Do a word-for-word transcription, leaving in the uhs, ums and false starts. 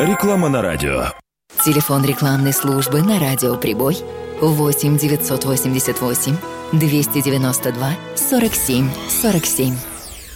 Реклама на радио. Телефон рекламной службы на радио «Прибой» восемь девятьсот восемьдесят восемь двести девяносто два сорок семь сорок семь.